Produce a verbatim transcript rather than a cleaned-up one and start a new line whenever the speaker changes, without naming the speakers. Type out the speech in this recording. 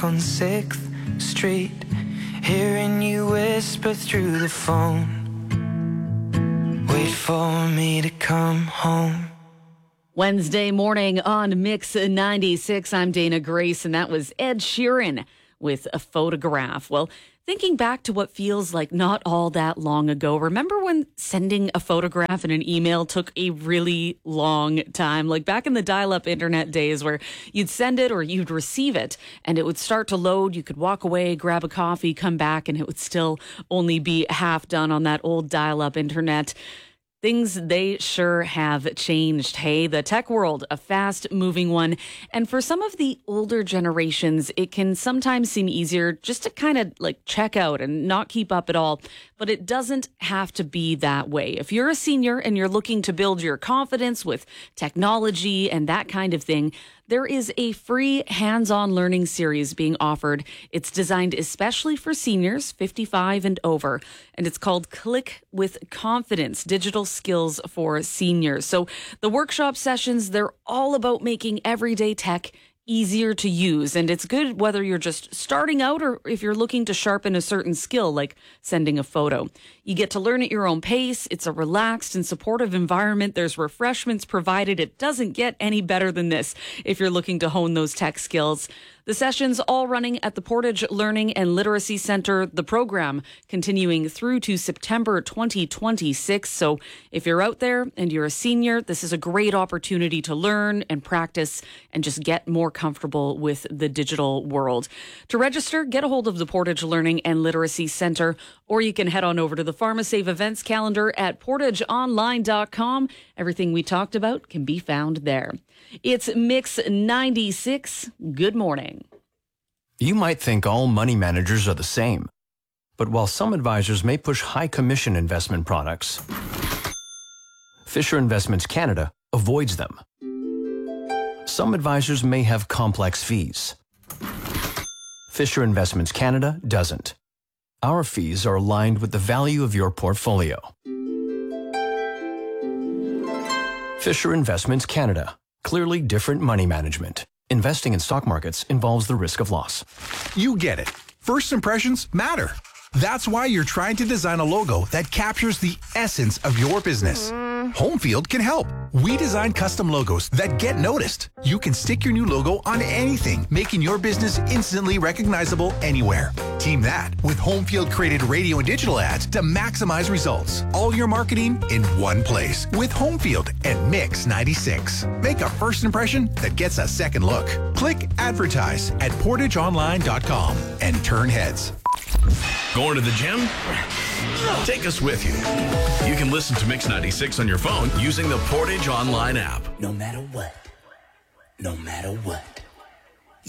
on sixth Street, hearing you whisper through the phone. Wait for me to come home.
Wednesday morning on Mix ninety-six. I'm Dana Grace, and that was Ed Sheeran with A Photograph. Well, thinking back to what feels like not all that long ago, remember when sending a photograph in an email took a really long time? Like back in the dial-up internet days where you'd send it or you'd receive it and it would start to load. You could walk away, grab a coffee, come back, and it would still only be half done on that old dial-up internet. Things, they sure have changed. Hey, the tech world, a fast-moving one. And for some of the older generations, it can sometimes seem easier just to kind of like check out and not keep up at all. But it doesn't have to be that way. If you're a senior and you're looking to build your confidence with technology and that kind of thing, there is a free hands-on learning series being offered. It's designed especially for seniors fifty-five and over, and it's called Click with Confidence, Digital Skills for Seniors. So the workshop sessions, they're all about making everyday tech easier to use. And it's good whether you're just starting out or if you're looking to sharpen a certain skill like sending a photo. You get to learn at your own pace. It's a relaxed and supportive environment. There's refreshments provided. It doesn't get any better than this if you're looking to hone those tech skills. The sessions all running at the Portage Learning and Literacy Center. The program continuing through to September twenty twenty-six. So if you're out there and you're a senior, this is a great opportunity to learn and practice and just get more comfortable with the digital world. To register, get a hold of the Portage Learning and Literacy Center, or you can head on over to the PharmaSave events calendar at portage online dot com. Everything we talked about can be found there. It's Mix ninety-six. Good morning.
You might think all money managers are the same. But while some advisors may push high commission investment products, Fisher Investments Canada avoids them. Some advisors may have complex fees. Fisher Investments Canada doesn't. Our fees are aligned with the value of your portfolio. Fisher Investments Canada. Clearly different money management. Investing in stock markets involves the risk of loss.
You get it. First impressions matter. That's why you're trying to design a logo that captures the essence of your business. Homefield can help. We design custom logos that get noticed. You can stick your new logo on anything, making your business instantly recognizable anywhere. Team that with Homefield created radio and digital ads to maximize results. All your marketing in one place with Homefield and Mix ninety-six. Make a first impression that gets a second look. Click advertise at portage online dot com and turn heads.
Going to the gym? Take us with you. You can listen to Mix ninety-six on your phone using the Portage Online app.
No matter what. No matter what.